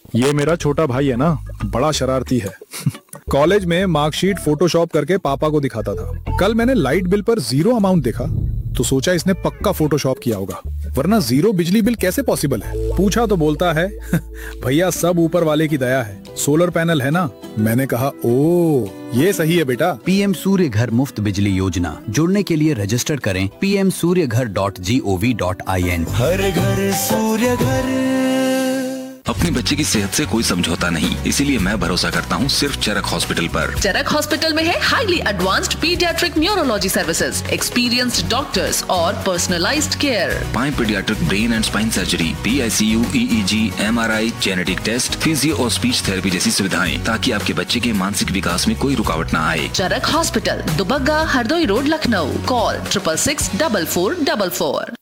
ये मेरा छोटा भाई है ना, बड़ा शरारती है। कॉलेज में मार्कशीट फोटोशॉप करके पापा को दिखाता था। कल मैंने लाइट बिल पर 0 अमाउंट देखा तो सोचा इसने पक्का फोटोशॉप किया होगा, वरना 0 बिजली बिल कैसे पॉसिबल है। पूछा तो बोलता है भैया सब ऊपर वाले की दया है, सोलर पैनल है ना। मैंने कहा ओ ये सही है बेटा। पीएम सूर्य घर मुफ्त बिजली योजना, जुड़ने के लिए रजिस्टर करें pmsuryaghar.gov.in। हर घर सूर्य घर। अपने बच्चे की सेहत से कोई समझौता नहीं, इसीलिए मैं भरोसा करता हूँ सिर्फ चरक हॉस्पिटल पर। चरक हॉस्पिटल में है highly advanced paediatric neurology services, experienced doctors और पर्सनलाइज्ड केयर। पाए paediatric brain and spine surgery, PICU, EEG, MRI, genetic test, physio और स्पीच थेरेपी जैसी सुविधाएं, ताकि आपके बच्चे के मानसिक विकास में कोई रुकावट न आए। चरक hospital, Dubagga, Hardoi road, Lucknow. Call 666444।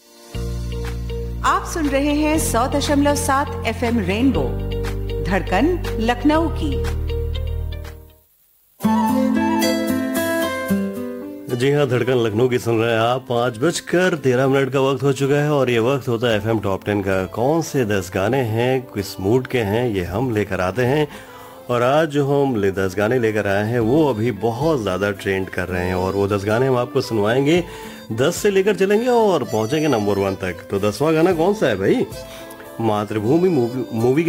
आप सुन रहे हैं 100.7 FM रेनबो, धड़कन लखनऊ की। जी हाँ, धड़कन लखनऊ की सुन रहे हैं आप। 5:13 का वक्त हो चुका है और ये वक्त होता है FM टॉप 10 का। कौन से 10 गाने हैं, किस मूड के हैं, ये हम लेकर आते हैं। और आज जो हम 10 गाने लेकर आए हैं वो अभी बहुत ज़्यादा ट्रेंड कर रहे हैं और वो 10 गाने हम आपको सुनवाएंगे। 10 से लेकर चलेंगे और पहुंचेंगे नंबर 1 तक। तो 10वां गाना कौन सा है भाई? मातृभूमि मूवी